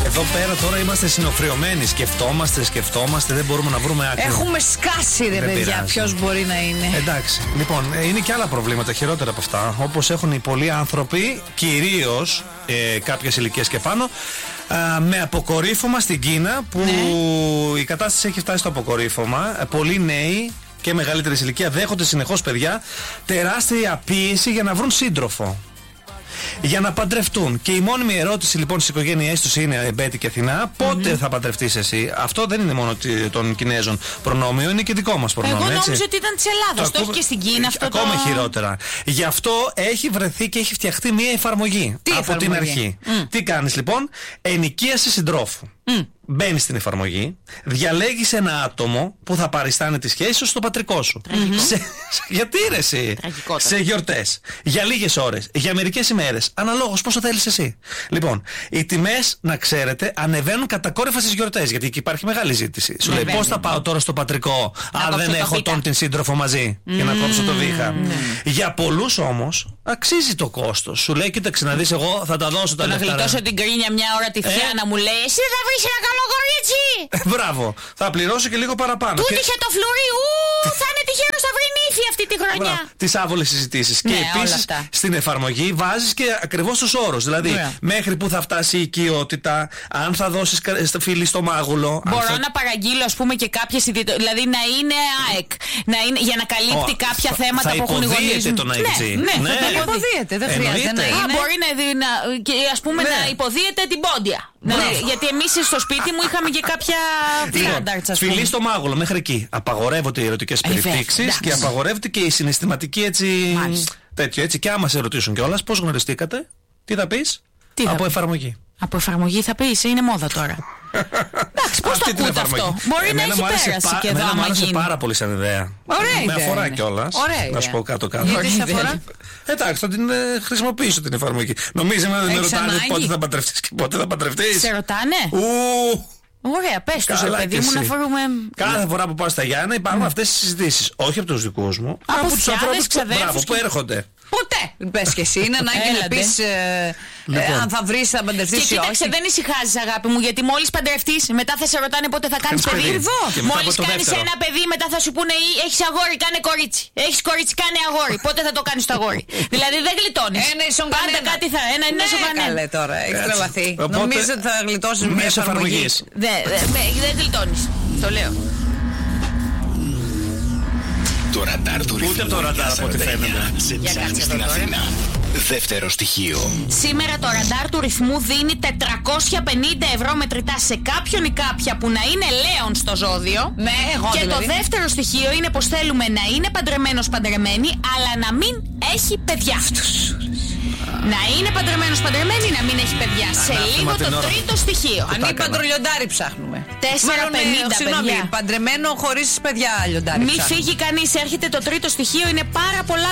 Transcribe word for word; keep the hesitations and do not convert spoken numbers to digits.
Εδώ πέρα τώρα είμαστε συνοφριωμένοι. Σκεφτόμαστε, σκεφτόμαστε, δεν μπορούμε να βρούμε άκρη. Έχουμε σκάσει, ρε παιδιά, ποιος μπορεί να είναι. Εντάξει. Λοιπόν, είναι και άλλα προβλήματα χειρότερα από αυτά. Όπως έχουν οι πολλοί άνθρωποι, κυρίως ε, κάποιες ηλικίες και πάνω, α, με αποκορύφωμα στην Κίνα, που ναι. η κατάσταση έχει φτάσει στο αποκορύφωμα. Πολλοί νέοι και μεγαλύτερης ηλικία δέχονται συνεχώς, παιδιά, τεράστια πίεση για να βρουν σύντροφο, για να παντρευτούν. Και η μόνιμη ερώτηση λοιπόν στις οικογένειές τους είναι, Μπέτη και Αθηνά, πότε mm-hmm. θα παντρευτείς εσύ? Αυτό δεν είναι μόνο των Κινέζων προνόμιο, είναι και δικό μας προνόμιο. Εγώ νόμιζα ότι ήταν της Ελλάδας, το, το έχει και στην Κίνα αυτό. Ακόμα το... χειρότερα. Γι' αυτό έχει βρεθεί και έχει φτιαχτεί μια εφαρμογή. Τι από εφαρμογή? την αρχή. Mm. Τι κάνεις λοιπόν? Ενοικίαση συντρόφου. Mm. Μπαίνεις στην εφαρμογή, διαλέγεις ένα άτομο που θα παριστάνει τη σχέση σου στο πατρικό σου. Σε, γιατί ρε εσύ? Σε γιορτές, για λίγες ώρες, για μερικές ημέρες, αναλόγως πόσο θέλεις εσύ. Λοιπόν, οι τιμές, να ξέρετε, ανεβαίνουν κατακόρυφα στις γιορτές, γιατί εκεί υπάρχει μεγάλη ζήτηση. Σου λέει, πώς θα πάω τώρα στο πατρικό αν δεν έχω τον την σύντροφο μαζί mm. για να κόψω το βήχα. Mm. Για πολλούς όμως αξίζει το κόστος. Σου λέει, κοίταξε να δεις, εγώ θα τα δώσω τα λεφτά. Να γλιτώσω την κρίνια μια ώρα τη θεία να μου λέει, εσύ δεν θα βρεις ένα καλό κορίτσι. Ε, μπράβο. Θα πληρώσω και λίγο παραπάνω. Του και... είχε το φλουρί. Ου, θα είναι τυχερός, θα βρει νύφη αυτή τη χρονιά. Τις άβολες συζητήσεις. Ναι, και επίσης στην εφαρμογή βάζεις και ακριβώς τους όρους. Δηλαδή, yeah. μέχρι που θα φτάσει η οικειότητα, αν θα δώσεις φίλη στο μάγουλο. Μπορώ θα... να παραγγείλω, ας πούμε, και κάποιες ιδιαιτερότητες. Δηλαδή να είναι ΑΕΚ. Να είναι, για να καλύπτει oh, κάποια θα, θέματα θα που έχουν οι γονείς. Θα τον ναι, ναι, ναι, θα υποδίεται. Δεν χρειάζεται να είναι. Α, μπορεί να, να, και, ας πούμε, ναι. να υποδίεται την πόντια. Ναι, γιατί εμείς στο σπίτι μου είχαμε και κάποια standards, ας πούμε. Φιλή στο μάγουλο, μέχρι εκεί. Απαγορεύονται οι ερωτικές περιπτύξεις και απαγορεύεται και η συναισθηματική έτσι. Μάλιστα. Τέτοιο έτσι. Και άμα σε ρωτήσουν κιόλας πώς γνωριστήκατε, τι θα πεις? Τι από θα εφαρμογή. Από εφαρμογή θα πεις, είναι μόδα τώρα. Εντάξει, πώς το ακούτε αυτό? Μπορεί να έχει πέρασει και εδώ. Μου άρεσε πάρα πολύ σαν ιδέα. Ωραία. Με αφορά κιόλας. Να σου πω κάτω-κάτω. Γιατί σε αφορά? Εντάξει, θα την χρησιμοποιήσω την εφαρμογή. Νομίζουμε ότι με ρωτάνε πότε θα παντρευτείς και πότε θα παντρευτείς. Σε ρωτάνε? Ωραία, πες τους, ρε παιδί μου, να φορούμε. Κάθε φορά που πάω στα Γιάννα υπάρχουν αυτές τις συζητήσεις. Όχι από τους δικούς μου, από τους ανθρώπους που έρχονται. Ποτέ! Πες και εσύ, είναι ανάγκη να πεις ε, λοιπόν. ε, αν θα βρεις, θα παντρευτείς ή όχι. Και κοίταξε, δεν ησυχάζεις, αγάπη μου, γιατί μόλις παντρευτείς, μετά θα σε ρωτάνε πότε θα κάνεις παιδί. Μόλις κάνεις ένα παιδί, μετά θα σου πούνε έχεις αγόρι, κάνε κορίτσι. Έχεις κορίτσι, κάνε αγόρι. Πότε θα το κάνεις το αγόρι? Δηλαδή δεν γλιτώνεις. Ένα ίσον πάντα κάτι θα. Ένα είναι ίσον κανένα. Καλέ τώρα, έχεις τρελαθεί. Νομίζω ότι θα γλιτώσεις μέσω εφαρμογής. Δεν γλιτώνεις. Το λέω. Το ραντάρ του ρυθμού. Ούτε το ραντάρ από ό,τι φαίνεται. Για κάτσε εδώ τώρα. Δεύτερο στοιχείο. Σήμερα το ραντάρ του ρυθμού δίνει τετρακόσια πενήντα ευρώ μετρητά σε κάποιον ή κάποια που να είναι λέον στο ζώδιο. Ναι, εγώ και δηλαδή. Το δεύτερο στοιχείο είναι πως θέλουμε να είναι παντρεμένος παντρεμένη, αλλά να μην έχει παιδιά. Να είναι παντρεμένος παντρεμένη, να μην έχει παιδιά. Σε λίγο το τρίτο στοιχείο. Ανήπαντρο λιοντάρι ψάχνουμε. τέσσερα πενήντα Συγγνώμη, παντρεμένο χωρίς παιδιά λιοντάρι. Μη φύγει κανείς, έρχεται το τρίτο στοιχείο, είναι πάρα πολλά.